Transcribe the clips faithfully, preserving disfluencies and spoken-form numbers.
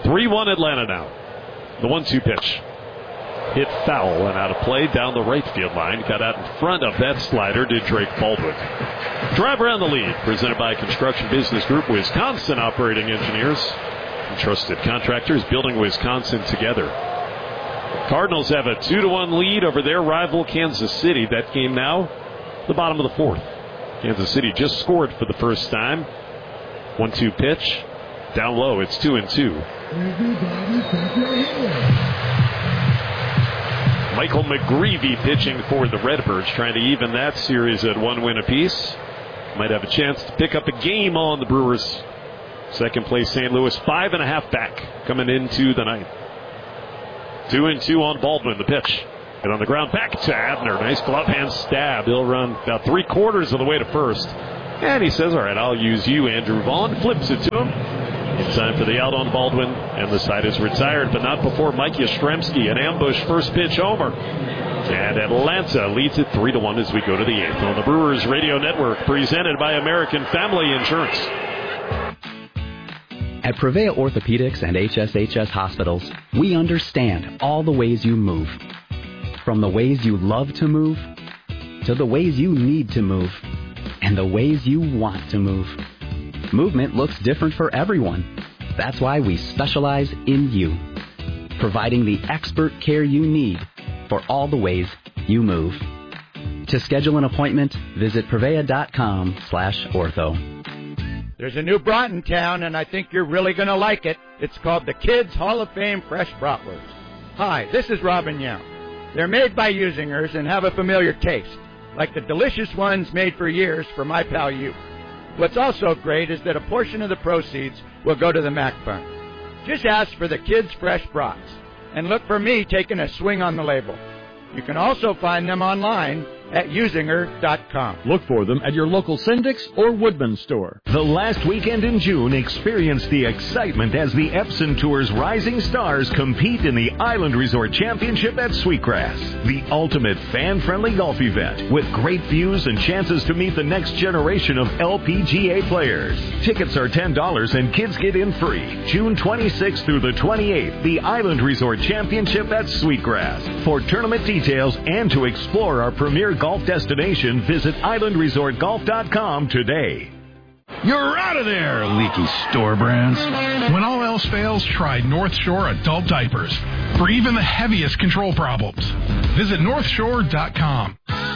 three one Atlanta now. The one two pitch. Hit foul and out of play down the right field line. Got out in front of that slider to Drake Baldwin. Drive around the lead. Presented by Construction Business Group, Wisconsin Operating Engineers. And trusted contractors building Wisconsin together. Cardinals have a two to one lead over their rival Kansas City. That game now, the bottom of the fourth. Kansas City just scored for the first time. one two pitch. Down low, it's two and two. Michael McGreevy pitching for the Redbirds, trying to even that series at one win apiece. Might have a chance to pick up a game on the Brewers. Second place Saint Louis, five and a half back coming into the ninth. Two and two on Baldwin, the pitch. And on the ground, back to Abner. Nice glove hand stab. He'll run about three quarters of the way to first. And he says, all right, I'll use you, Andrew Vaughn. Flips it to him. In time for the out on Baldwin, and the side is retired, but not before Mike Yastrzemski, an ambush first pitch homer. And Atlanta leads it three to one as we go to the eighth on the Brewers Radio Network, presented by American Family Insurance. At Prevea Orthopedics and H S H S Hospitals, we understand all the ways you move. From the ways you love to move, to the ways you need to move, and the ways you want to move. Movement looks different for everyone. That's why we specialize in you, providing the expert care you need for all the ways you move. To schedule an appointment, visit Prevea.com slash ortho. There's a new brat in town, and I think you're really going to like it. It's called the Kids Hall of Fame Fresh Bratwurst. Hi, this is Robin Young. They're made by Usingers and have a familiar taste, like the delicious ones made for years for my pal you. What's also great is that a portion of the proceeds will go to the Mac Fund. Just ask for the Kids Fresh Brats, and look for me taking a swing on the label. You can also find them online at Usinger dot com. Look for them at your local Syndic's or Woodman store. The last weekend in June, experience the excitement as the Epson Tour's rising stars compete in the Island Resort Championship at Sweetgrass, the ultimate fan-friendly golf event with great views and chances to meet the next generation of L P G A players. Tickets are ten dollars and kids get in free. June twenty-sixth through the twenty-eighth, the Island Resort Championship at Sweetgrass. For tournament details and to explore our premier golf destination, visit island resort golf dot com today. You're out of there, leaky store brands. When all else fails, try North Shore adult diapers for even the heaviest control problems. Visit north shore dot com.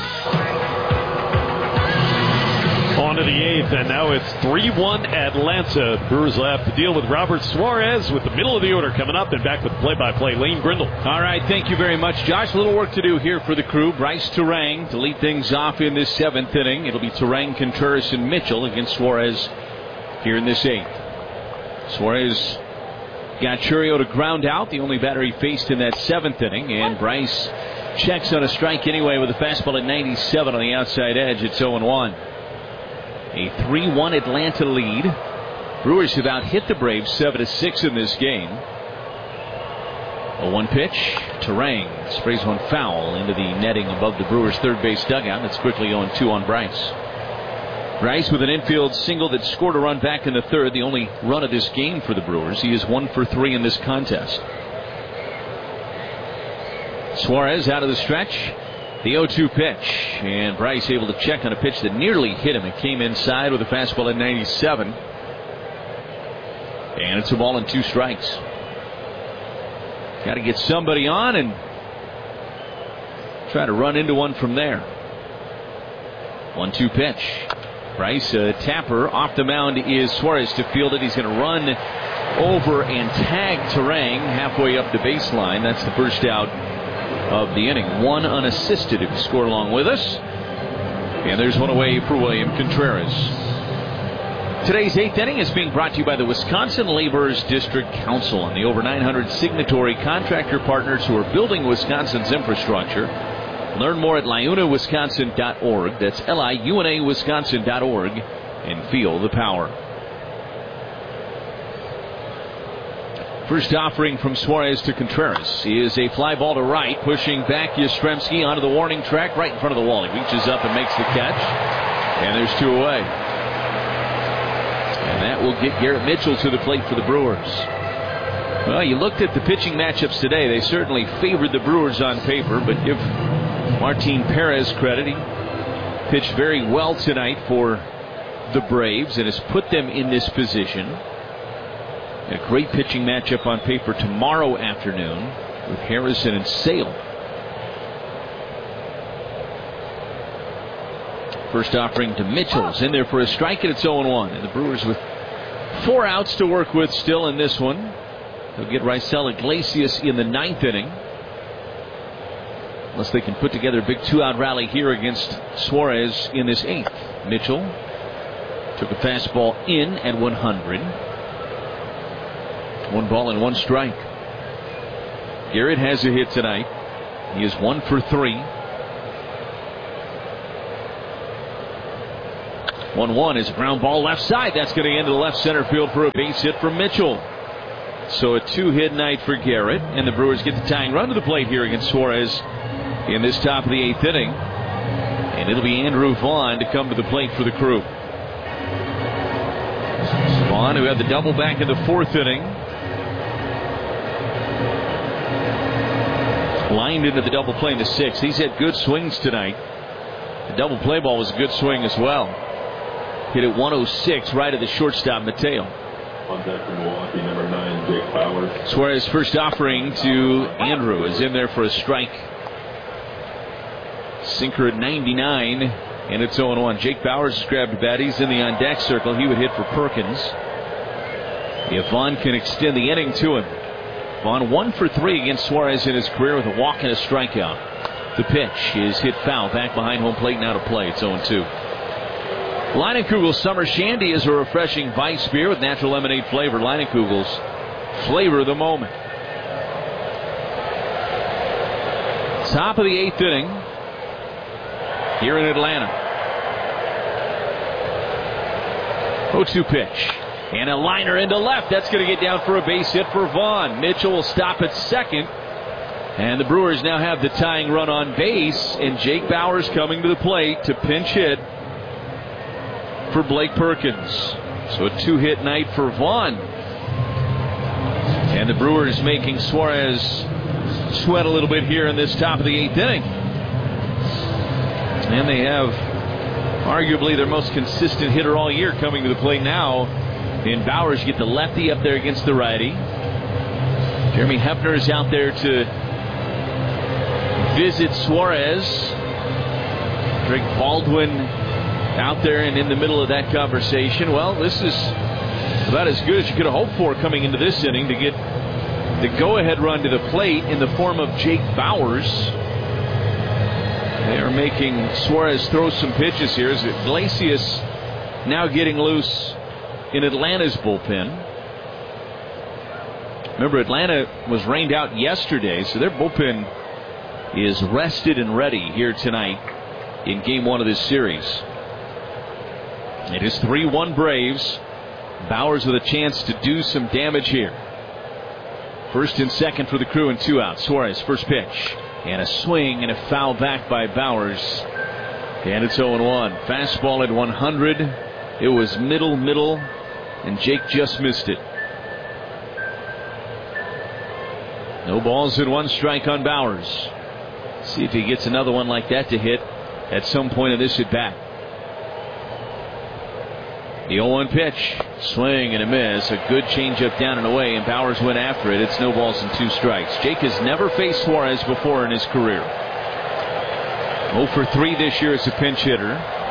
On to the eighth, and now it's three one Atlanta. The Brewers will have to deal with Robert Suarez with the middle of the order coming up, and back with play-by-play, Lane Grindle. All right, thank you very much, Josh. A little work to do here for the crew. Bryce Terang to lead things off in this seventh inning. It'll be Terang, Contreras, and Mitchell against Suarez here in this eighth. Suarez got Churio to ground out, the only batter he faced in that seventh inning, and Bryce checks on a strike anyway with a fastball at ninety-seven on the outside edge. It's oh and one. A three one Atlanta lead. Brewers have out-hit the Braves seven to six in this game. A one pitch. Terang sprays one foul into the netting above the Brewers' third base dugout. It's quickly oh and two on Bryce. Bryce with an infield single that scored a run back in the third, the only run of this game for the Brewers. He is one for three in this contest. Suarez out of the stretch. The oh two pitch, and Bryce able to check on a pitch that nearly hit him. It came inside with a fastball at ninety-seven. And it's a ball and two strikes. Got to get somebody on and try to run into one from there. one two pitch. Bryce, a tapper. Off the mound is Suarez to field it. He's going to run over and tag Terang halfway up the baseline. That's the first out of the inning. One unassisted if you score along with us. And there's one away for William Contreras. Today's eighth inning is being brought to you by the Wisconsin Laborers District Council and the over nine hundred signatory contractor partners who are building Wisconsin's infrastructure. Learn more at liuna wisconsin dot org. That's L I U N A Wisconsin dot org, and feel the power. First offering from Suarez to Contreras is a fly ball to right, pushing back Yastrzemski onto the warning track right in front of the wall. He reaches up and makes the catch, and there's two away. And that will get Garrett Mitchell to the plate for the Brewers. Well, you looked at the pitching matchups today. They certainly favored the Brewers on paper, but give Martin Perez credit. He pitched very well tonight for the Braves and has put them in this position. A great pitching matchup on paper tomorrow afternoon with Harrison and Sale. First offering to Mitchell's in there for a strike, and it's oh and one. And the Brewers with four outs to work with still in this one. They'll get Raisel Iglesias in the ninth inning. Unless they can put together a big two-out rally here against Suarez in this eighth. Mitchell took a fastball in at one hundred. One ball and one strike. Garrett has a hit tonight. He is one for three. one one is a ground ball left side. That's going to end to the left center field for a base hit from Mitchell. So a two-hit night for Garrett, and the Brewers get the tying run to the plate here against Suarez in this top of the eighth inning. And it'll be Andrew Vaughn to come to the plate for the Crew. Vaughn, who had the double back in the fourth inning, lined into the double play in the sixth. He's had good swings tonight. The double play ball was a good swing as well. Hit at one oh six right at the shortstop, Mateo. Number nine, Jake Bauers. Suarez first offering to Andrew is in there for a strike. Sinker at ninety-nine, and it's oh and one. Jake Bauers has grabbed a bat. He's in the on-deck circle. He would hit for Perkins. If Vaughn can extend the inning to him. Vaughn one for three against Suarez in his career with a walk and a strikeout. The pitch is hit foul. Back behind home plate, now to play. It's oh and two. Leinenkugel's Summer Shandy is a refreshing Weiss beer with natural lemonade flavor. Leinenkugel's, flavor of the moment. Top of the eighth inning here in Atlanta. oh two pitch. And a liner into left. That's going to get down for a base hit for Vaughn. Mitchell will stop at second. And the Brewers now have the tying run on base. And Jake Bauers coming to the plate to pinch hit for Blake Perkins. So a two-hit night for Vaughn. And the Brewers making Suarez sweat a little bit here in this top of the eighth inning. And they have arguably their most consistent hitter all year coming to the plate now. And Bauers get the lefty up there against the righty. Jeremy Hefner is out there to visit Suarez. Greg Baldwin out there and in the middle of that conversation. Well, this is about as good as you could have hoped for coming into this inning to get the go-ahead run to the plate in the form of Jake Bauers. They are making Suarez throw some pitches here as Iglesias now getting loose in Atlanta's bullpen. Remember, Atlanta was rained out yesterday, so their bullpen is rested and ready here tonight in game one of this series. It is three one Braves. Bauers with a chance to do some damage here. First and second for the Crew and two outs. Suarez first pitch. And a swing and a foul back by Bauers. And it's oh and one. Fastball at one hundred. It was middle, middle. And Jake just missed it. No balls and one strike on Bauers. See if he gets another one like that to hit at some point in this at bat. The oh one pitch. Swing and a miss. A good changeup down and away, and Bauers went after it. It's no balls and two strikes. Jake has never faced Suarez before in his career. oh for three this year as a pinch hitter.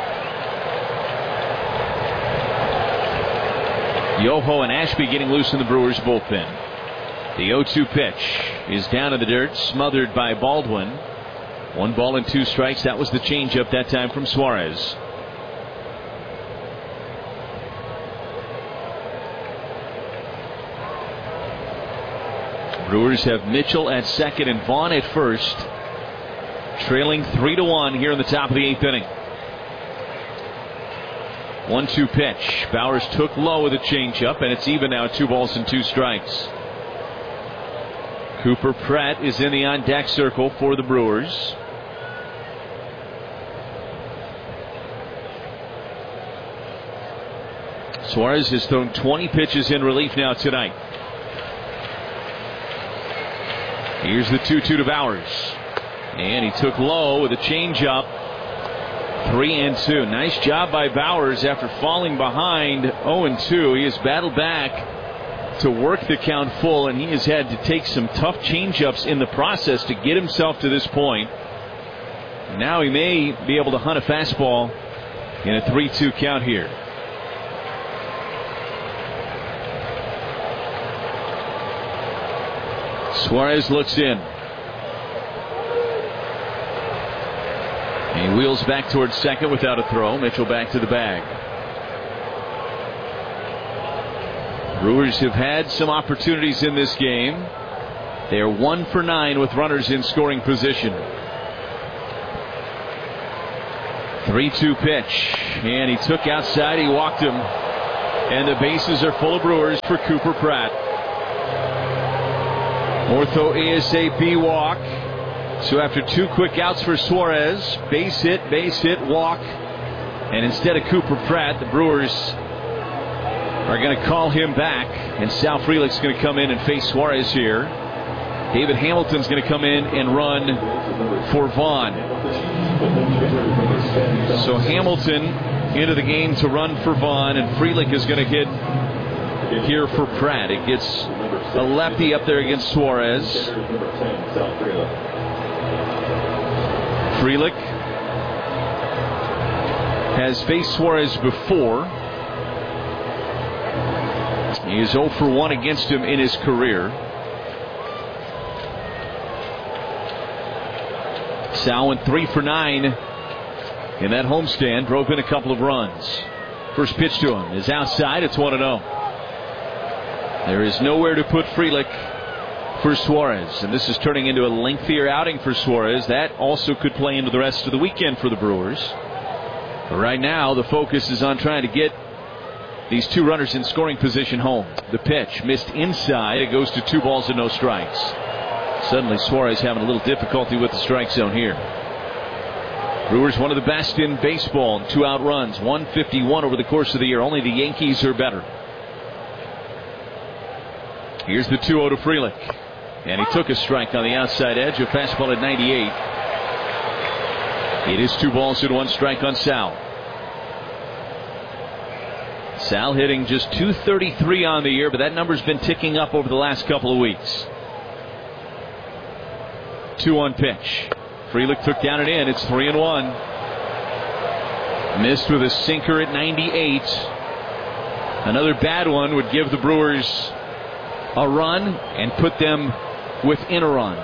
Yoho and Ashby getting loose in the Brewers bullpen. The oh two pitch is down in the dirt, smothered by Baldwin. One ball and two strikes. That was the changeup that time from Suarez. Brewers have Mitchell at second and Vaughn at first, trailing three to one here in the top of the eighth inning. one two pitch. Bauers took low with a changeup, and it's even now, two balls and two strikes. Cooper Pratt is in the on-deck circle for the Brewers. Suarez has thrown twenty pitches in relief now tonight. Here's the two two to Bowers. And he took low with a changeup. Three and two. Nice job by Bowers after falling behind oh and two. He has battled back to work the count full, and he has had to take some tough changeups in the process to get himself to this point. Now he may be able to hunt a fastball in a three two count here. Suarez looks in. He wheels back towards second without a throw. Mitchell back to the bag. Brewers have had some opportunities in this game. They are one for nine with runners in scoring position. three two pitch. And he took outside. He walked him. And the bases are full of Brewers for Cooper Pratt. Ortho ASAP walk. So after two quick outs for Suarez, base hit, base hit, walk. And instead of Cooper Pratt, the Brewers are going to call him back. And Sal Frelick's going to come in and face Suarez here. David Hamilton's going to come in and run for Vaughn. So Hamilton into the game to run for Vaughn, and Frelick is going to hit here for Pratt. It gets a lefty up there against Suarez. Frelick has faced Suarez before. He is oh for one against him in his career. Sal went three for nine in that homestand. Drove in a couple of runs. First pitch to him is outside. It's one and oh. There is nowhere to put Frelick for Suarez, and this is turning into a lengthier outing for Suarez. That also could play into the rest of the weekend for the Brewers. But right now, the focus is on trying to get these two runners in scoring position home. The pitch missed inside. It goes to two balls and no strikes. Suddenly, Suarez having a little difficulty with the strike zone here. Brewers, one of the best in baseball, two-out runs, one fifty-one over the course of the year. Only the Yankees are better. Here's the two oh to Frelick. And he took a strike on the outside edge. A fastball at ninety-eight. It is two balls and one strike on Sal. Sal hitting just two thirty-three on the year, but that number's been ticking up over the last couple of weeks. two one pitch. Frelick took down and in. It's three and one. Missed with a sinker at ninety-eight. Another bad one would give the Brewers a run and put them within a run.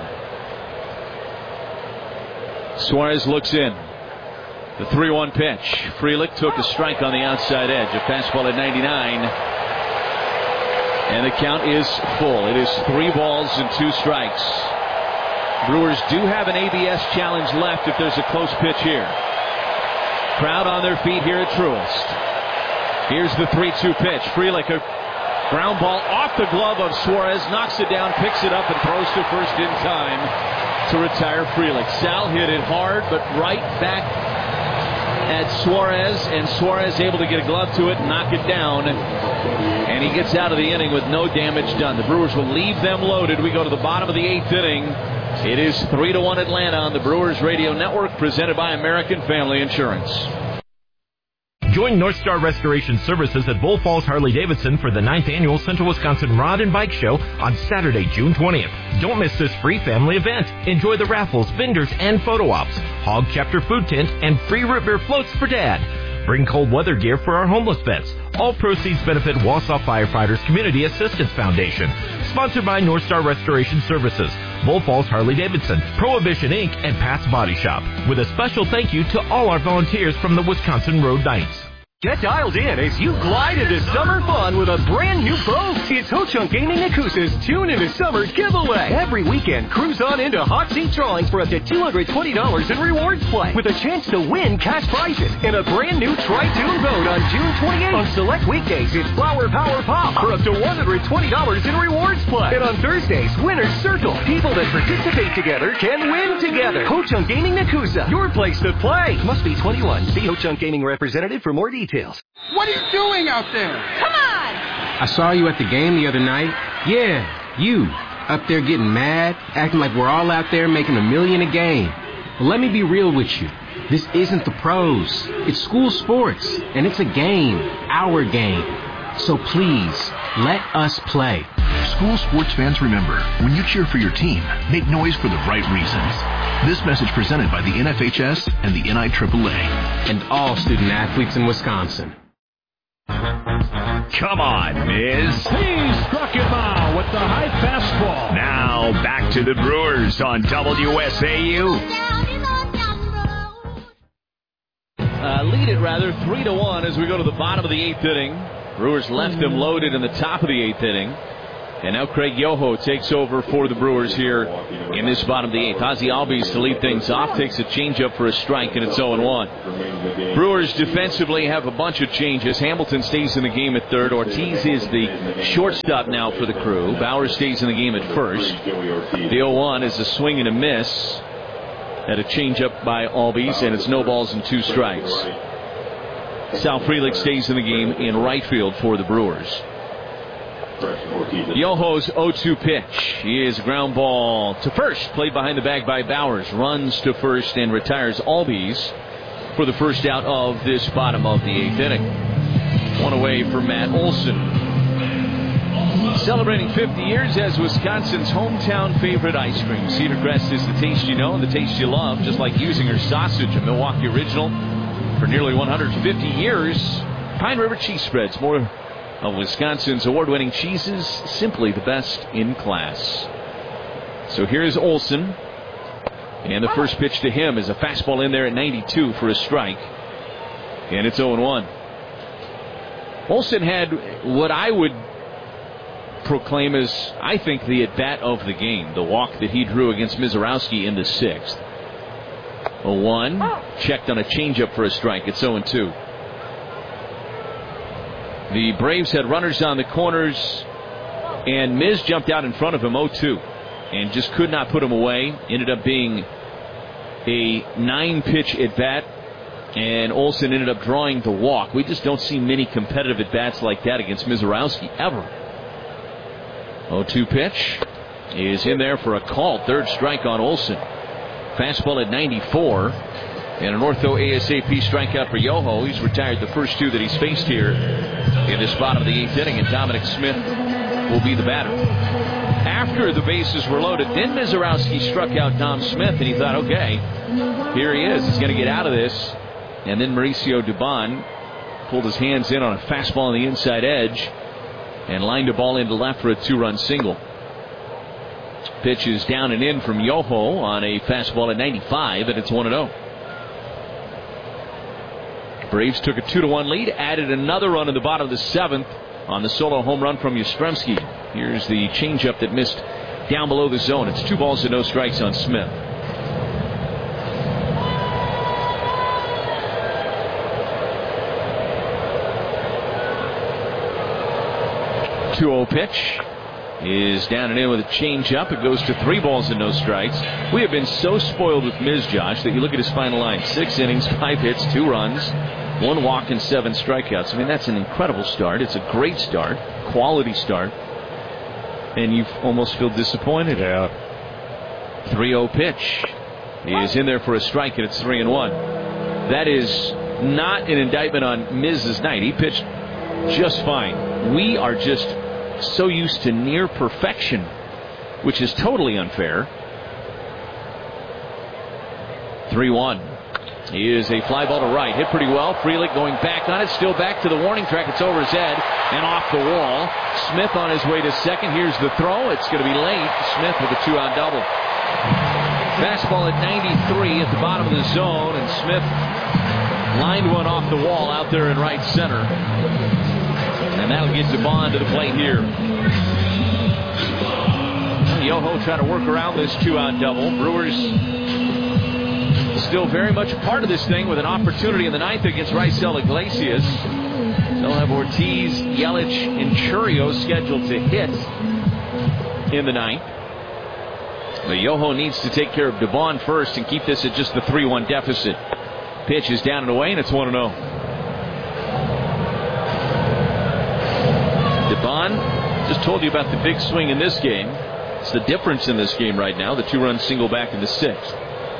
Suarez looks in. The three one pitch. Frelick took a strike on the outside edge. A fastball at ninety-nine. And the count is full. It is three balls and two strikes. Brewers do have an A B S challenge left if there's a close pitch here. Crowd on their feet here at Truist. Here's the three two pitch. Frelick, a ground ball off the glove of Suarez, knocks it down, picks it up, and throws to first in time to retire Frelick. Sal hit it hard, but right back at Suarez, and Suarez able to get a glove to it and knock it down. And he gets out of the inning with no damage done. The Brewers will leave them loaded. We go to the bottom of the eighth inning. It is three to one Atlanta on the Brewers Radio Network, presented by American Family Insurance. Join North Star Restoration Services at Bull Falls Harley-Davidson for the ninth Annual Central Wisconsin Rod and Bike Show on Saturday, June twentieth. Don't miss this free family event. Enjoy the raffles, vendors, and photo ops, Hog Chapter food tent, and free root beer floats for Dad. Bring cold weather gear for our homeless vets. All proceeds benefit Wausau Firefighters Community Assistance Foundation. Sponsored by North Star Restoration Services, Bull Falls Harley-Davidson, Prohibition Incorporated, and Pat's Body Shop. With a special thank you to all our volunteers from the Wisconsin Road Knights. Get dialed in as you glide into summer fun with a brand new boat. It's Ho-Chunk Gaming Nakusa's Tune into Summer giveaway. Every weekend, cruise on into hot seat drawings for up to two hundred twenty dollars in rewards play, with a chance to win cash prizes and a brand new Tri-Tune boat on June twenty-eighth. On select weekdays, it's Flower Power Pop for up to one hundred twenty dollars in rewards play. And on Thursdays, Winner's Circle. People that participate together can win together. Ho-Chunk Gaming Nakusa, your place to play. Must be twenty-one. See Ho-Chunk Gaming representative for more details. What are you doing out there? Come on! I saw you at the game the other night. Yeah, you. up there getting mad, acting like we're all out there making a million a game. Well, let me be real with you. This isn't the pros. It's school sports, and it's a game, our game. So please, let us play. School sports fans, remember, when you cheer for your team, make noise for the right reasons. This message presented by the N F H S and the N I triple A. And all student athletes in Wisconsin. Come on, Miz. He struck him out with the high fastball. Now back to the Brewers on W S A U. Uh, lead it rather three to one as we go to the bottom of the eighth inning. Brewers left them loaded in the top of the eighth inning. And now Craig Yoho takes over for the Brewers here in this bottom of the eighth. Ozzie Albies to lead things off, takes a changeup for a strike, and it's oh and one. Brewers defensively have a bunch of changes. Hamilton stays in the game at third. Ortiz is the shortstop now for the Crew. Bauer stays in the game at first. The oh one is a swing and a miss at a changeup by Albies, and it's no balls and two strikes. Sal Frelick stays in the game in right field for the Brewers. Yoho's oh two pitch is a ground ball to first, played behind the bag by Bowers. Runs to first and retires Albies for the first out of this bottom of the eighth inning. One away for Matt Olson. Celebrating fifty years as Wisconsin's hometown favorite ice cream. Cedar Crest is the taste you know and the taste you love, just like Usinger sausage, a Milwaukee original for nearly one hundred fifty years. Pine River Cheese Spreads, more of Wisconsin's award-winning cheeses, simply the best in class. So here's Olson, and the first pitch to him is a fastball in there at ninety-two for a strike, and it's oh and one. Olson had what I would proclaim as, I think, the at-bat of the game, the walk that he drew against Mizorowski in the sixth. oh one, checked on a changeup for a strike. It's oh and two. The Braves had runners on the corners, and Miz jumped out in front of him oh two and just could not put him away. Ended up being a nine-pitch at-bat, and Olson ended up drawing the walk. We just don't see many competitive at-bats like that against Mizorowski ever. oh two pitch is in there for a call. Third strike on Olson. Fastball at ninety-four. And an ortho A S A P strikeout for Yoho. He's retired the first two that he's faced here in this bottom of the eighth inning. And Dominic Smith will be the batter. After the bases were loaded, then Mizorowski struck out Dom Smith. And he thought, okay, here he is. He's going to get out of this. And then Mauricio Dubon pulled his hands in on a fastball on the inside edge and lined a ball into left for a two-run single. Pitch is down and in from Yoho on a fastball at ninety-five, and it's one and oh. Braves took a two to one lead, added another run in the bottom of the seventh on the solo home run from Yastrzemski. Here's the changeup that missed down below the zone. It's two balls and no strikes on Smith. two oh pitch is down and in with a changeup. It goes to three balls and no strikes. We have been so spoiled with Miz, Josh, that you look at his final line. Six innings, five hits, two runs, one walk, and seven strikeouts. I mean, that's an incredible start. It's a great start, quality start. And you almost feel disappointed. Yeah. three oh pitch is in there for a strike, and it's three and one. That is not an indictment on Miz's night. He pitched just fine. We are just so used to near perfection, which is totally unfair. three one is a fly ball to right. Hit pretty well. Frelick going back on it. Still back to the warning track. It's over his head and off the wall. Smith on his way to second. Here's the throw. It's going to be late. Smith with a two-out double. Fastball at ninety-three at the bottom of the zone, and Smith lined one off the wall out there in right center. And that'll get Dubon to the plate here. Yoho trying to work around this two-out double. Brewers still very much a part of this thing with an opportunity in the ninth against Raisel Iglesias. They'll have Ortiz, Yelich, and Churio scheduled to hit in the ninth. But Yoho needs to take care of Dubon first and keep this at just the three one deficit. Pitch is down and away, and it's one and oh. Dubon, just told you about the big swing in this game. It's the difference in this game right now. The two-run single back in the sixth.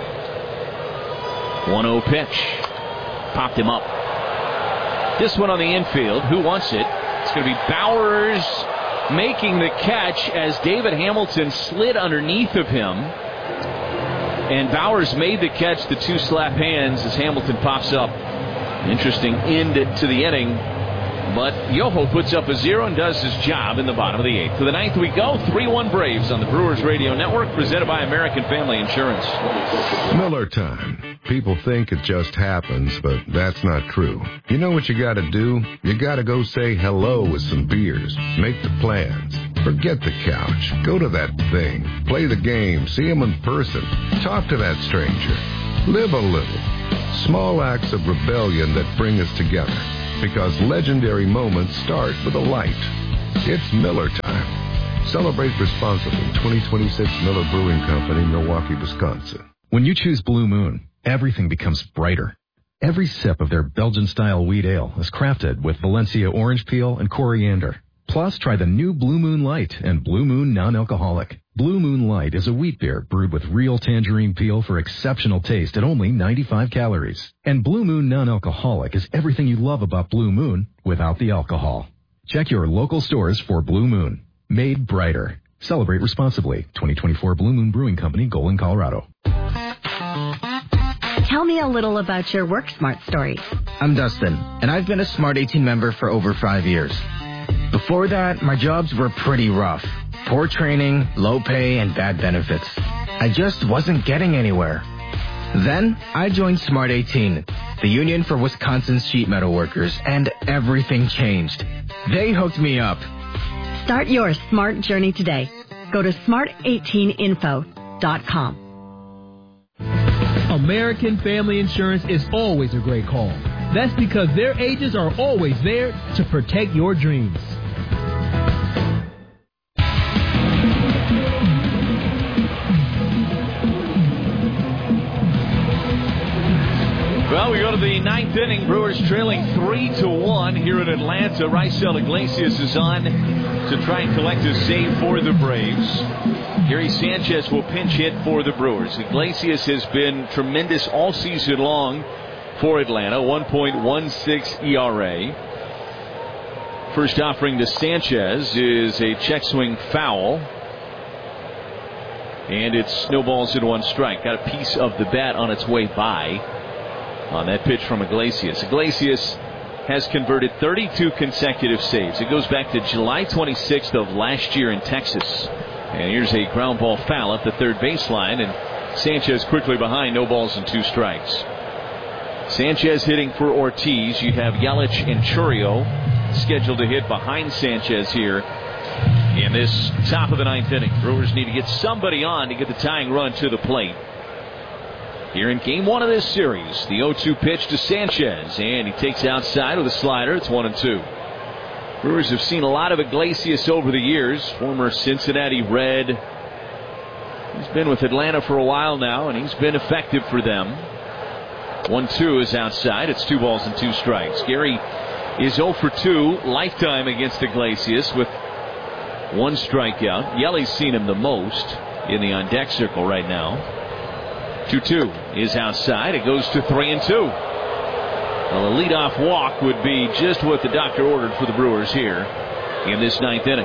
one oh pitch. Popped him up. This one on the infield. Who wants it? It's going to be Bowers making the catch as David Hamilton slid underneath of him. And Bowers made the catch. The two slap hands as Hamilton pops up. Interesting end to the inning. But Yoho puts up a zero and does his job in the bottom of the eighth. To the ninth we go. three one Braves on the Brewers Radio Network, presented by American Family Insurance. Miller time. People think it just happens, but that's not true. You know what you gotta do? You gotta go say hello with some beers. Make the plans. Forget the couch. Go to that thing. Play the game. See him in person. Talk to that stranger. Live a little. Small acts of rebellion that bring us together. Because legendary moments start with a light. It's Miller time. Celebrate responsibly. twenty twenty-six Miller Brewing Company, Milwaukee, Wisconsin. When you choose Blue Moon, everything becomes brighter. Every sip of their Belgian-style wheat ale is crafted with Valencia orange peel and coriander. Plus, try the new Blue Moon Light and Blue Moon Non-Alcoholic. Blue Moon Light is a wheat beer brewed with real tangerine peel for exceptional taste at only ninety-five calories. And Blue Moon Non-Alcoholic is everything you love about Blue Moon without the alcohol. Check your local stores for Blue Moon. Made brighter. Celebrate responsibly. twenty twenty-four Blue Moon Brewing Company, Golden, Colorado. Tell me a little about your work smart story. I'm Dustin, and I've been a Smart eighteen member for over five years. Before that, my jobs were pretty rough. Poor training, low pay, and bad benefits. I just wasn't getting anywhere. Then, I joined Smart eighteen, the union for Wisconsin's sheet metal workers, and everything changed. They hooked me up. Start your smart journey today. Go to smart eighteen info dot com. American Family Insurance is always a great call. That's because their agents are always there to protect your dreams. Well, we go to the ninth inning. Brewers trailing three to one here in Atlanta. Raisel Iglesias is on to try and collect a save for the Braves. Gary Sanchez will pinch hit for the Brewers. Iglesias has been tremendous all season long for Atlanta. one point one six E R A. First offering to Sanchez is a check swing foul. And it snowballs in one strike. Got a piece of the bat on its way by on that pitch from Iglesias. Iglesias has converted thirty-two consecutive saves. It goes back to July twenty-sixth of last year in Texas. And here's a ground ball foul at the third baseline, and Sanchez quickly behind, no balls and two strikes. Sanchez hitting for Ortiz. You have Yelich and Chourio scheduled to hit behind Sanchez here in this top of the ninth inning. Brewers need to get somebody on to get the tying run to the plate. Here in game one of this series, the oh two pitch to Sanchez, and he takes outside with a slider. It's one and two. Brewers have seen a lot of Iglesias over the years. Former Cincinnati Red. He's been with Atlanta for a while now, and he's been effective for them. one two is outside. It's two balls and two strikes. Gary is oh for two lifetime against Iglesias with one strikeout. Yelly's seen him the most in the on-deck circle right now. two two is outside. It goes to three and two. Well, a leadoff walk would be just what the doctor ordered for the Brewers here in this ninth inning.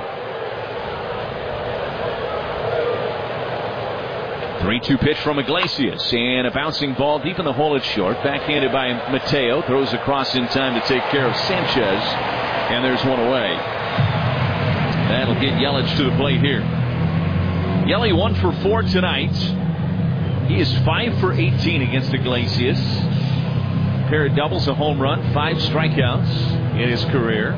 three two pitch from Iglesias, and a bouncing ball deep in the hole at short. Backhanded by Mateo. Throws across in time to take care of Sanchez, and there's one away. That'll get Yelich to the plate here. Yelly one for four tonight. He is five for eighteen against Iglesias. A pair of doubles, a home run, five strikeouts in his career.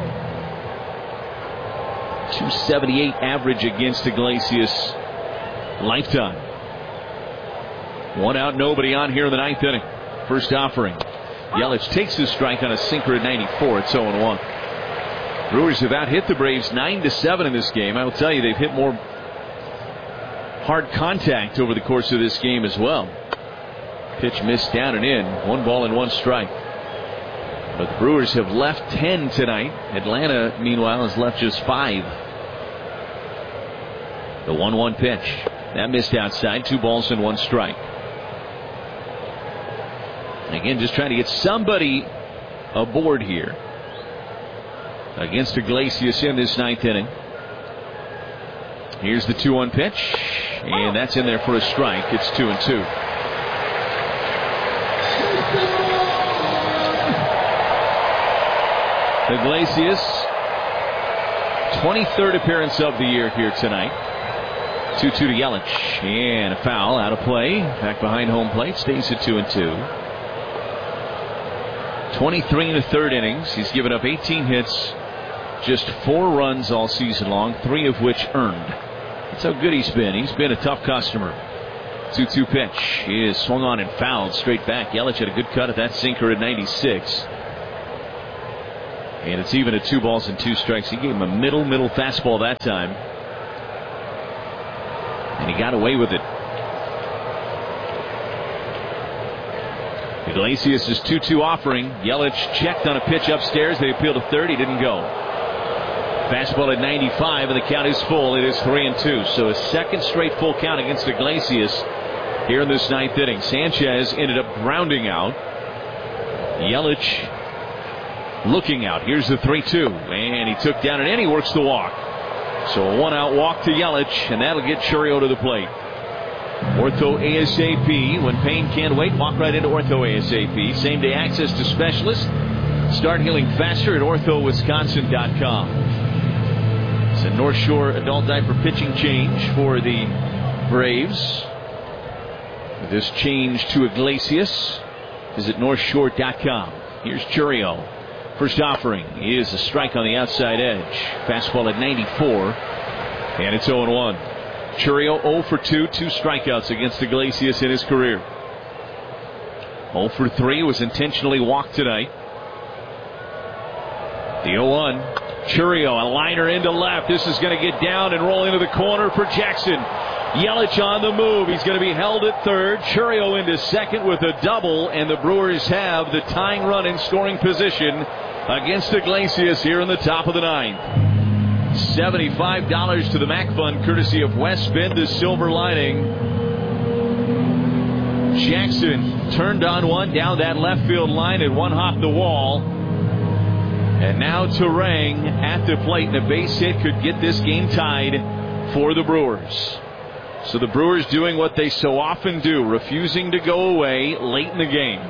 two seventy-eight average against Iglesias lifetime. One out, nobody on here in the ninth inning. First offering. Yelich takes his strike on a sinker at ninety-four. It's oh and one. Brewers have out-hit the Braves nine to seven in this game. I will tell you, they've hit more hard contact over the course of this game as well. Pitch missed down and in. One ball and one strike. But the Brewers have left ten tonight. Atlanta, meanwhile, has left just five. The one one pitch. That missed outside. Two balls and one strike. Again, just trying to get somebody aboard here against Iglesias in this ninth inning. Here's the two one pitch, and that's in there for a strike. It's two and two. Iglesias, twenty-third appearance of the year here tonight. two two to Yelich, and a foul out of play. Back behind home plate, stays at two and two. twenty-three in the third innings. He's given up eighteen hits, just four runs all season long, three of which earned. That's how good he's been. He's been a tough customer. two two pitch. He is swung on and fouled straight back. Yelich had a good cut at that sinker at ninety-six. And it's even at two balls and two strikes. He gave him a middle, middle fastball that time. And he got away with it. Iglesias is two two offering. Yelich checked on a pitch upstairs. They appealed to third. He didn't go. Fastball at ninety-five, and the count is full. It is three and two. So a second straight full count against Iglesias here in this ninth inning. Sanchez ended up grounding out. Yelich looking out. Here's the three two, and he took down, and he works the walk. So a one-out walk to Yelich, and that'll get Chourio to the plate. Ortho ASAP. When pain can't wait, walk right into Ortho ASAP. Same-day access to specialists. Start healing faster at ortho wisconsin dot com. It's a North Shore adult diaper pitching change for the Braves. This change to Iglesias. Visit north shore dot com. Here's Chourio. First offering is a strike on the outside edge. Fastball at ninety-four. And it's oh and one. Chourio oh for two, two strikeouts against Iglesias in his career. oh for three, was intentionally walked tonight. The oh one. Chourio, a liner into left. This is going to get down and roll into the corner for Jackson. Yelich on the move. He's going to be held at third. Chourio into second with a double, and the Brewers have the tying run in scoring position against Iglesias here in the top of the ninth. seventy-five dollars to the Mac Fund, courtesy of West Bend, the Silver Lining. Jackson turned on one down that left field line and one hop the wall. And now Turang at the plate, and a base hit could get this game tied for the Brewers. So the Brewers doing what they so often do, refusing to go away late in the game.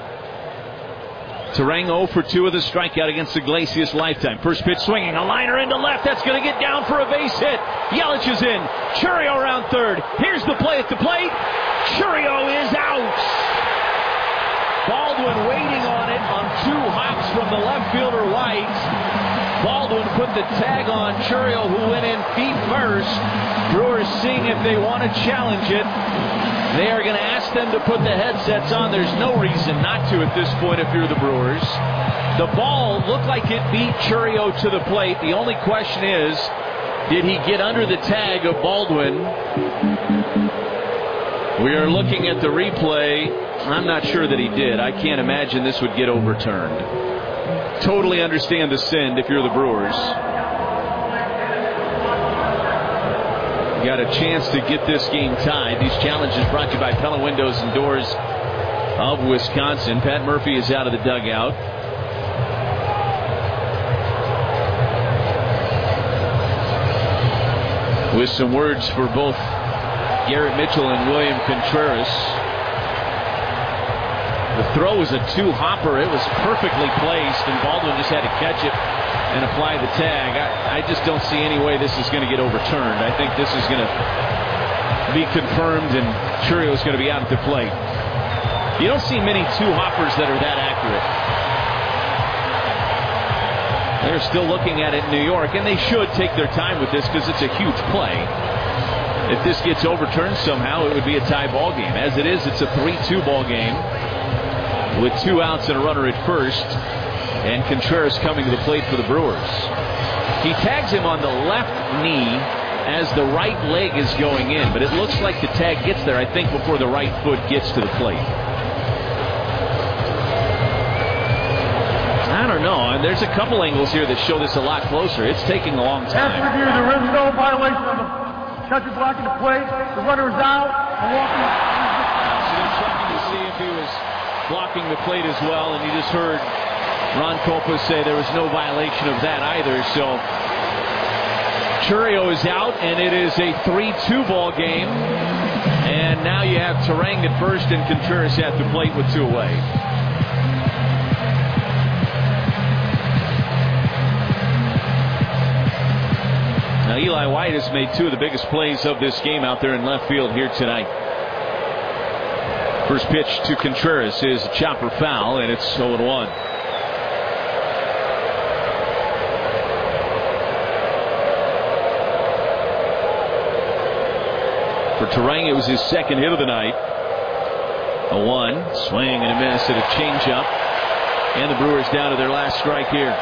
Turang oh for two with a strikeout against Iglesias lifetime. First pitch swinging, a liner into left. That's going to get down for a base hit. Yelich is in. Chourio around third. Here's the play at the plate. Chourio is out. Baldwin waiting on it on two hops from the left fielder White. Baldwin put the tag on Chourio, who went in feet first. Brewers seeing if they want to challenge it. They are going to ask them to put the headsets on. There's no reason not to at this point if you're the Brewers. The ball looked like it beat Chourio to the plate. The only question is, did he get under the tag of Baldwin? We are looking at the replay. I'm not sure that he did. I can't imagine this would get overturned. Totally understand the send if you're the Brewers. Got a chance to get this game tied. These challenges brought to you by Pella Windows and Doors of Wisconsin. Pat Murphy is out of the dugout. With some words for both Garrett Mitchell and William Contreras. The throw was a two-hopper. It was perfectly placed, and Baldwin just had to catch it and apply the tag. I, I just don't see any way this is going to get overturned. I think this is going to be confirmed, and Chourio is going to be out at the plate. You don't see many two-hoppers that are that accurate. They're still looking at it in New York, and they should take their time with this because it's a huge play. If this gets overturned somehow, it would be a tie ball game. As it is, it's a three two ball game with two outs and a runner at first, and Contreras coming to the plate for the Brewers. He tags him on the left knee as the right leg is going in, but it looks like the tag gets there, I think, before the right foot gets to the plate. I don't know. And there's a couple angles here that show this a lot closer. It's taking a long time. After review, there is no violation of the Touch is blocking the plate. The runner is out. And walking. So they're checking to see if he was blocking the plate as well, and you just heard Ron Copa say there was no violation of that either. So Chourio is out, and it is a three two ball game. And now you have Turang at first and Contreras at the plate with two away. Now Eli White has made two of the biggest plays of this game out there in left field here tonight. First pitch to Contreras is a chopper foul, and it's oh one. For Turang, it was his second hit of the night. A one, swing and a miss at a changeup. And the Brewers down to their last strike here.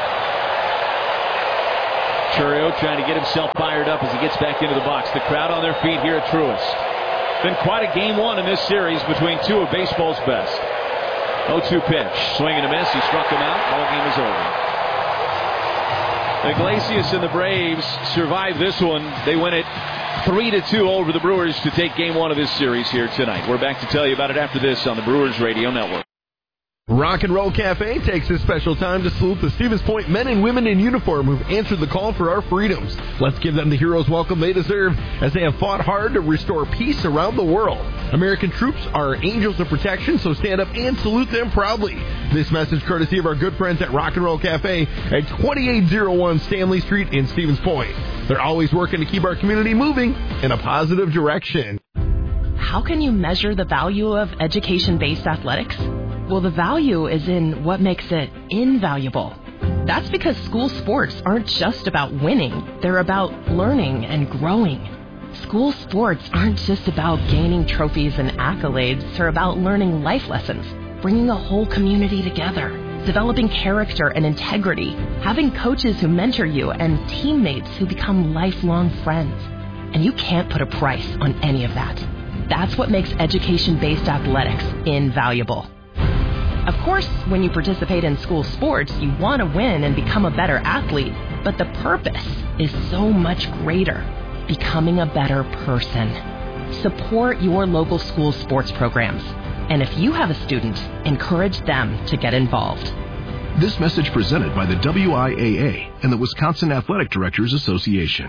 Chourio trying to get himself fired up as he gets back into the box. The crowd on their feet here at Truist. Been quite a game one in this series between two of baseball's best. oh two pitch. Swing and a miss. He struck him out. Ball game is over. Iglesias and the Braves survive this one. They win it three to two over the Brewers to take game one of this series here tonight. We're back to tell you about it after this on the Brewers Radio Network. Rock and Roll Cafe takes this special time to salute the Stevens Point men and women in uniform who've answered the call for our freedoms. Let's give them the hero's welcome they deserve as they have fought hard to restore peace around the world. American troops are angels of protection, so stand up and salute them proudly. This message courtesy of our good friends at Rock and Roll Cafe at twenty-eight oh one Stanley Street in Stevens Point. They're always working to keep our community moving in a positive direction. How can you measure the value of education-based athletics? Well, the value is in what makes it invaluable. That's because school sports aren't just about winning. They're about learning and growing. School sports aren't just about gaining trophies and accolades. They're about learning life lessons, bringing a whole community together, developing character and integrity, having coaches who mentor you, and teammates who become lifelong friends. And you can't put a price on any of that. That's what makes education-based athletics invaluable. Of course, when you participate in school sports, you want to win and become a better athlete, but the purpose is so much greater, becoming a better person. Support your local school sports programs. And if you have a student, encourage them to get involved. This message presented by the W I A A and the Wisconsin Athletic Directors Association.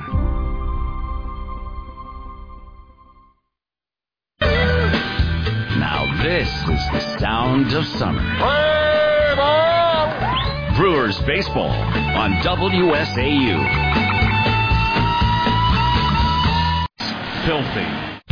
Now this is the sound of summer. Brewers baseball on W S A U. Filthy.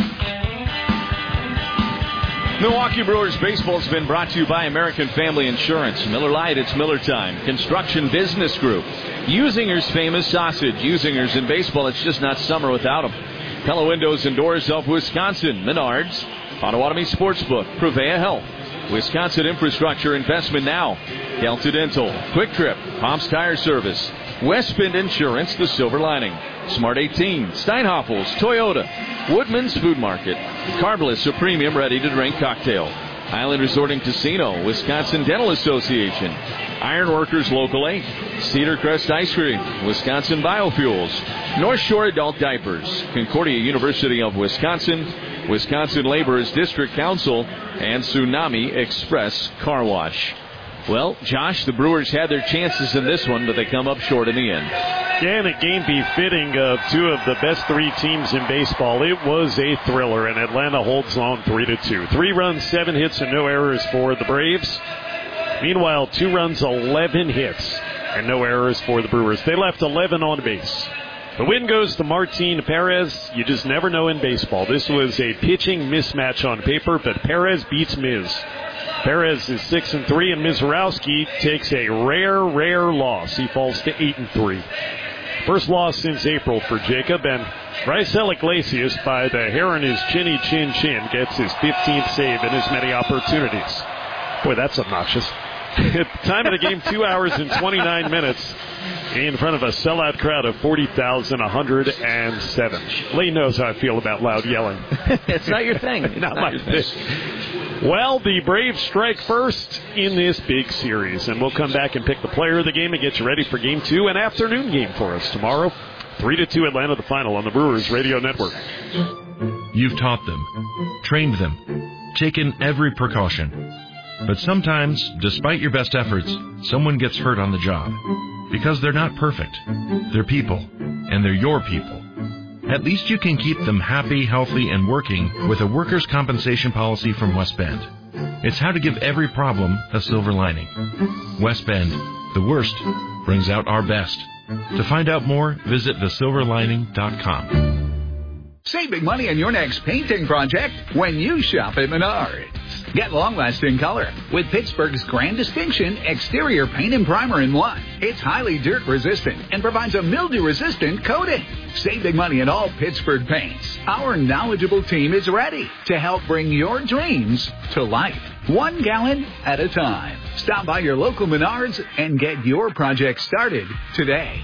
Milwaukee Brewers baseball has been brought to you by American Family Insurance. Miller Lite, it's Miller time. Construction Business Group. Usinger's famous sausage. Usinger's in baseball, it's just not summer without them. Pella Windows and Doors of Wisconsin. Menards. Potawatomi Sportsbook, Prevea Health, Wisconsin Infrastructure Investment Now, Delta Dental, Quick Trip, Pomp's Tire Service, West Bend Insurance, The Silver Lining, Smart eighteen, Steinhoffels, Toyota, Woodman's Food Market, Carbliss, a premium ready-to-drink cocktail, Island Resort and Casino, Wisconsin Dental Association, Ironworkers Local eight, Cedar Crest Ice Cream, Wisconsin Biofuels, North Shore Adult Diapers, Concordia University of Wisconsin, Wisconsin Laborers District Council, and Tsunami Express Car Wash. Well, Josh, the Brewers had their chances in this one, but they come up short in the end. Can a game befitting of two of the best three teams in baseball? It was a thriller, and Atlanta holds on three to two. Three runs, seven hits, and no errors for the Braves. Meanwhile, two runs, eleven hits, and no errors for the Brewers. They left eleven on base. The win goes to Martin Perez. You just never know in baseball. This was a pitching mismatch on paper, but Perez beats Miz. Perez is six and three, and Mizorowski takes a rare, rare loss. He falls to eight and three. First loss since April for Jacob, and Raisel Iglesias, by the hair on his chinny chin chin, gets his fifteenth save in as many opportunities. Boy, that's obnoxious. Time of the game, two hours and twenty-nine minutes. In front of a sellout crowd of forty thousand one hundred seven. Lee knows how I feel about loud yelling. It's not your thing. not, not my your thing. thing. Well, the Braves strike first in this big series, and we'll come back and pick the player of the game and get you ready for game two, an afternoon game for us tomorrow. three to two Atlanta, the final on the Brewers Radio Network. You've taught them, trained them, taken every precaution. But sometimes, despite your best efforts, someone gets hurt on the job. Because they're not perfect. They're people, and they're your people. At least you can keep them happy, healthy, and working with a workers' compensation policy from West Bend. It's how to give every problem a silver lining. West Bend, the worst brings out our best. To find out more, visit the silver lining dot com. Save big money on your next painting project when you shop at Menards. Get long-lasting color with Pittsburgh's Grand Distinction Exterior Paint and Primer in one. It's highly dirt-resistant and provides a mildew-resistant coating. Save big money on all Pittsburgh paints. Our knowledgeable team is ready to help bring your dreams to life, one gallon at a time. Stop by your local Menards and get your project started today.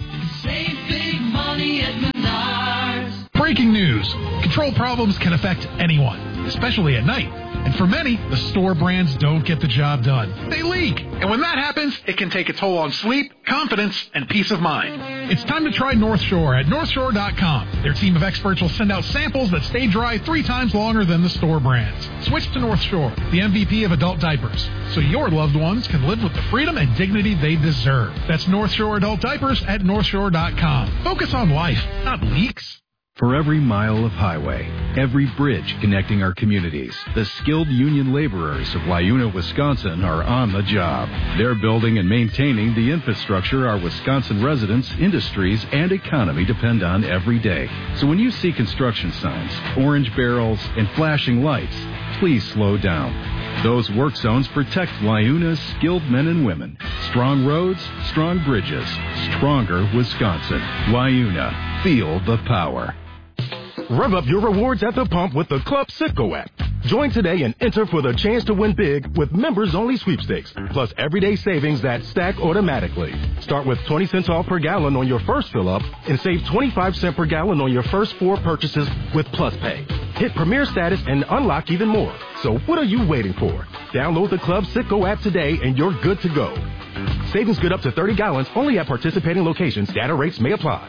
Save big money at Menards. Breaking news. Control problems can affect anyone, especially at night. And for many, the store brands don't get the job done. They leak. And when that happens, it can take a toll on sleep, confidence, and peace of mind. It's time to try North Shore at North Shore dot com. Their team of experts will send out samples that stay dry three times longer than the store brands. Switch to North Shore, the M V P of adult diapers, so your loved ones can live with the freedom and dignity they deserve. That's North Shore Adult Diapers at North Shore dot com. Focus on life, not leaks. For every mile of highway, every bridge connecting our communities, the skilled union laborers of Wayuna, Wisconsin are on the job. They're building and maintaining the infrastructure our Wisconsin residents, industries, and economy depend on every day. So when you see construction signs, orange barrels, and flashing lights, please slow down. Those work zones protect Wayuna's skilled men and women. Strong roads, strong bridges, stronger Wisconsin. Wayuna, feel the power. Rev up your rewards at the pump with the Club Citgo app. Join today and enter for the chance to win big with members-only sweepstakes, plus everyday savings that stack automatically. Start with twenty cents off per gallon on your first fill-up and save twenty-five cents per gallon on your first four purchases with Plus Pay. Hit Premier status and unlock even more. So what are you waiting for? Download the Club Citgo app today and you're good to go. Savings good up to thirty gallons only at participating locations. Data rates may apply.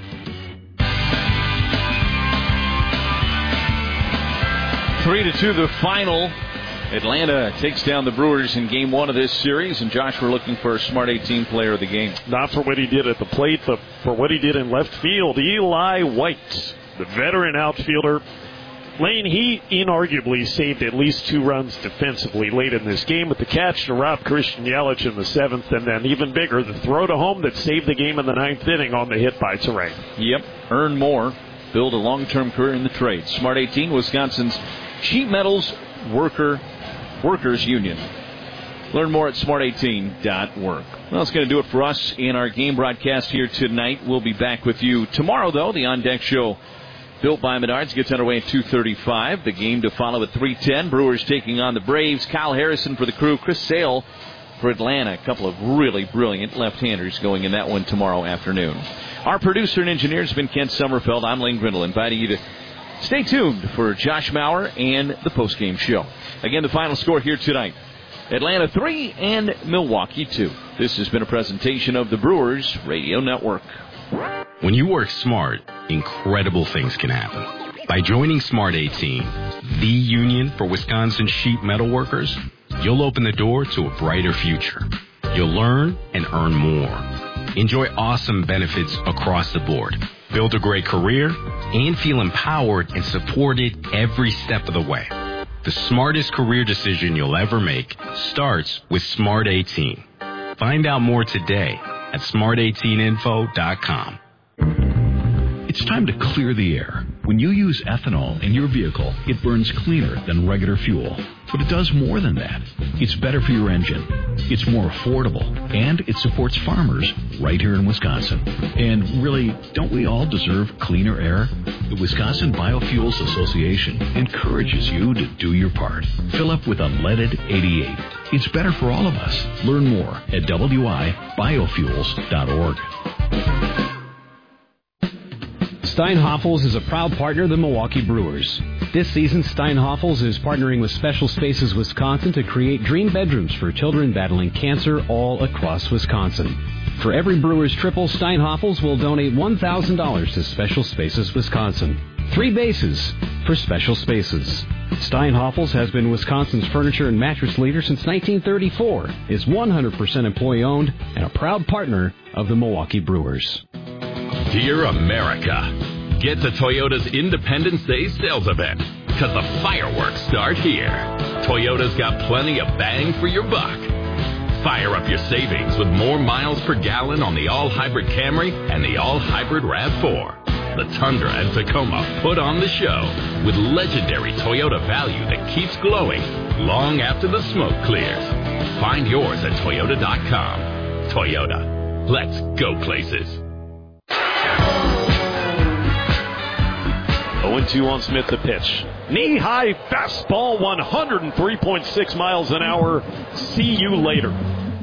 Three to two, the final. Atlanta takes down the Brewers in game one of this series, and Josh, we're looking for a Smart eighteen player of the game. Not for what he did at the plate, but for what he did in left field. Eli White, the veteran outfielder. Lane, he inarguably saved at least two runs defensively late in this game with the catch to rob Christian Yelich in the seventh, and then even bigger, the throw to home that saved the game in the ninth inning on the hit by Terang. Yep, earn more, build a long-term career in the trade. Smart eighteen, Wisconsin's sheet metals worker workers union. Learn more at smart eighteen dot org. Well, that's going to do it for us in our game broadcast here tonight. We'll be back with you tomorrow, though. The On Deck Show, built by Menards, gets underway at two thirty-five. The game to follow at three ten. Brewers taking on the Braves. Kyle Harrison for the Crew. Chris Sale for Atlanta. A couple of really brilliant left-handers going in that one tomorrow afternoon. Our producer and engineer has been Kent Sommerfeld. I'm Lane Grindle, inviting you to stay tuned for Josh Maurer and the postgame show. Again, the final score here tonight. Atlanta three and Milwaukee two. This has been a presentation of the Brewers Radio Network. When you work smart, incredible things can happen. By joining Smart eighteen, the union for Wisconsin sheet metal workers, you'll open the door to a brighter future. You'll learn and earn more. Enjoy awesome benefits across the board. Build a great career and feel empowered and supported every step of the way. The smartest career decision you'll ever make starts with Smart eighteen. Find out more today at smart eighteen info dot com. It's time to clear the air. When you use ethanol in your vehicle, it burns cleaner than regular fuel. But it does more than that. It's better for your engine. It's more affordable. And it supports farmers right here in Wisconsin. And really, don't we all deserve cleaner air? The Wisconsin Biofuels Association encourages you to do your part. Fill up with unleaded eighty-eight. It's better for all of us. Learn more at w i biofuels dot org. Steinhoffels is a proud partner of the Milwaukee Brewers. This season, Steinhoffels is partnering with Special Spaces Wisconsin to create dream bedrooms for children battling cancer all across Wisconsin. For every Brewers triple, Steinhoffels will donate one thousand dollars to Special Spaces Wisconsin. Three bases for Special Spaces. Steinhoffels has been Wisconsin's furniture and mattress leader since nineteen thirty-four, is one hundred percent employee-owned, and a proud partner of the Milwaukee Brewers. Dear America, get to Toyota's Independence Day sales event, because the fireworks start here. Toyota's got plenty of bang for your buck. Fire up your savings with more miles per gallon on the all-hybrid Camry and the all-hybrid RAV four. The Tundra and Tacoma put on the show with legendary Toyota value that keeps glowing long after the smoke clears. Find yours at Toyota dot com. Toyota. Let's go places. oh and two on Smith to pitch. Knee-high fastball, one oh three point six miles an hour. See you later.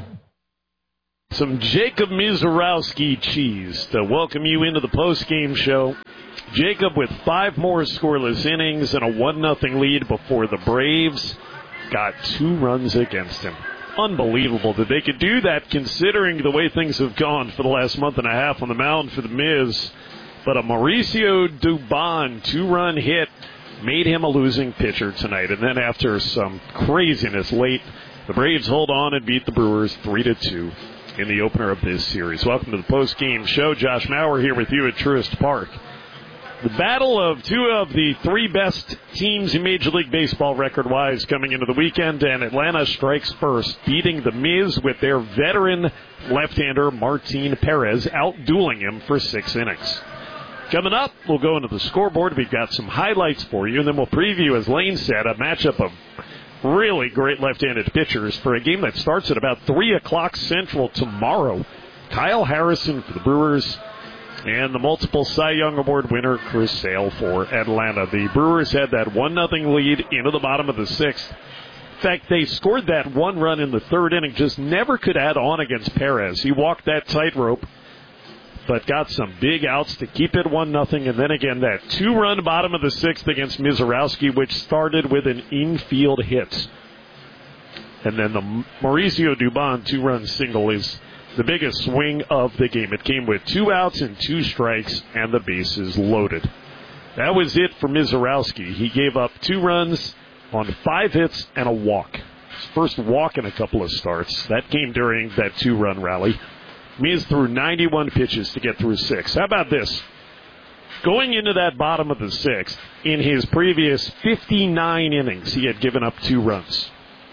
Some Jacob Mizorowski cheese to welcome you into the post-game show. Jacob with five more scoreless innings and a one nothing lead before the Braves got two runs against him. Unbelievable that they could do that considering the way things have gone for the last month and a half on the mound for the Miz. But a Mauricio Dubon two-run hit made him a losing pitcher tonight. And then after some craziness late, the Braves hold on and beat the Brewers three to two in the opener of this series. Welcome to the post-game show. Josh Maurer here with you at Truist Park. The battle of two of the three best teams in Major League Baseball record-wise coming into the weekend, and Atlanta strikes first, beating the Miz with their veteran left-hander Martin Perez, out-dueling him for six innings. Coming up, we'll go into the scoreboard. We've got some highlights for you, and then we'll preview, as Lane said, a matchup of really great left-handed pitchers for a game that starts at about three o'clock Central tomorrow. Kyle Harrison for the Brewers and the multiple Cy Young Award winner Chris Sale for Atlanta. The Brewers had that one nothing lead into the bottom of the sixth. In fact, they scored that one run in the third inning, just never could add on against Perez. He walked that tightrope, but got some big outs to keep it one nothing. And then again, that two-run bottom of the sixth against Mizorowski, which started with an infield hit. And then the Mauricio Dubon two-run single is the biggest swing of the game. It came with two outs and two strikes, and the bases loaded. That was it for Mizorowski. He gave up two runs on five hits and a walk. His first walk in a couple of starts. That came during that two-run rally. Miz threw ninety-one pitches to get through six. How about this? Going into that bottom of the sixth, in his previous fifty-nine innings, he had given up two runs.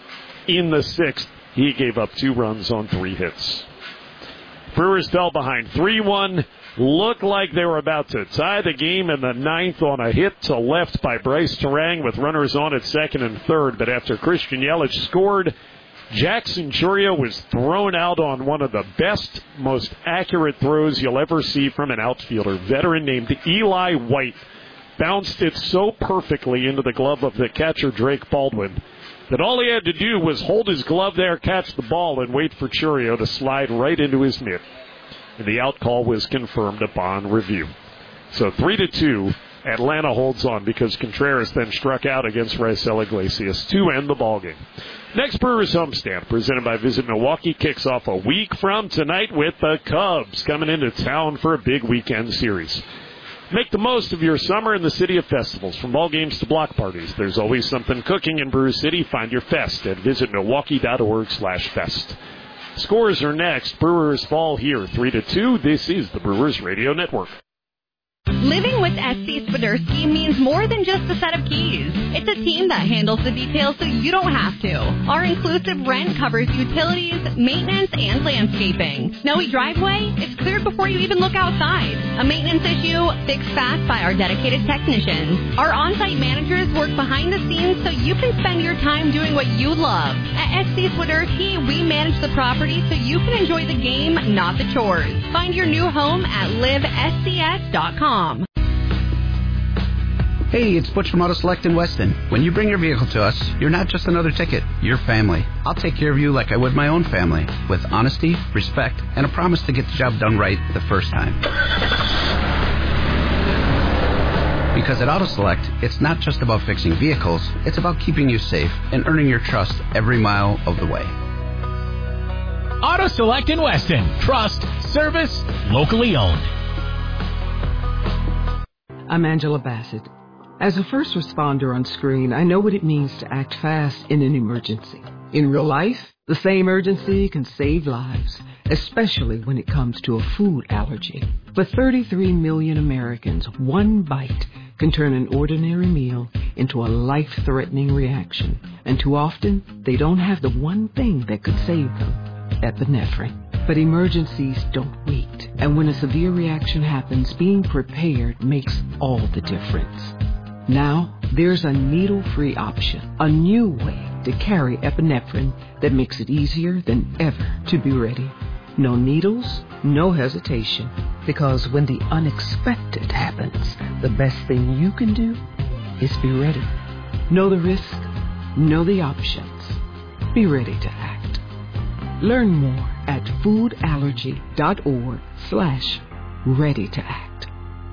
In the sixth, he gave up two runs on three hits. Brewers fell behind three one. Looked like they were about to tie the game in the ninth on a hit to left by Bryce Terang with runners on at second and third. But after Christian Yelich scored, Jackson Chourio was thrown out on one of the best, most accurate throws you'll ever see from an outfielder. Veteran named Eli White bounced it so perfectly into the glove of the catcher Drake Baldwin that all he had to do was hold his glove there, catch the ball, and wait for Chourio to slide right into his mitt. And the out call was confirmed upon review. So three to two, Atlanta holds on because Contreras then struck out against Raisel Iglesias to end the ballgame. Next Brewers homestand, presented by Visit Milwaukee, kicks off a week from tonight with the Cubs coming into town for a big weekend series. Make the most of your summer in the city of festivals. From ball games to block parties, there's always something cooking in Brew City. Find your fest at visitmilwaukee.org slash fest. Scores are next. Brewers fall here three to two. This is the Brewers Radio Network. Living with S C Swiderski means more than just a set of keys. It's a team that handles the details so you don't have to. Our inclusive rent covers utilities, maintenance, and landscaping. Snowy driveway? It's cleared before you even look outside. A maintenance issue? Fixed fast by our dedicated technicians. Our on-site managers work behind the scenes so you can spend your time doing what you love. At S C Swiderski, we manage the property so you can enjoy the game, not the chores. Find your new home at live S C S dot com. Hey, it's Butch from Auto Select in Weston. When you bring your vehicle to us, you're not just another ticket, you're family. I'll take care of you like I would my own family, with honesty, respect, and a promise to get the job done right the first time. Because at Auto Select, it's not just about fixing vehicles, it's about keeping you safe and earning your trust every mile of the way. Auto Select in Weston. Trust, service, locally owned. I'm Angela Bassett. As a first responder on screen, I know what it means to act fast in an emergency. In real life, the same urgency can save lives, especially when it comes to a food allergy. For thirty-three million Americans, one bite can turn an ordinary meal into a life-threatening reaction. And too often, they don't have the one thing that could save them, epinephrine. But emergencies don't wait. And when a severe reaction happens, being prepared makes all the difference. Now, there's a needle-free option, a new way to carry epinephrine that makes it easier than ever to be ready. No needles, no hesitation, because when the unexpected happens, the best thing you can do is be ready. Know the risk, know the options, be ready to act. Learn more at foodallergy.org slash ready to act.